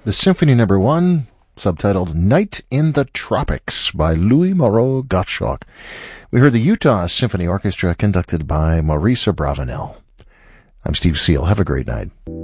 the Symphony No. 1, subtitled Night in the Tropics by Louis Moreau Gottschalk. We heard the Utah Symphony Orchestra conducted by Maurice Abravanel. I'm Steve Seal. Have a great night.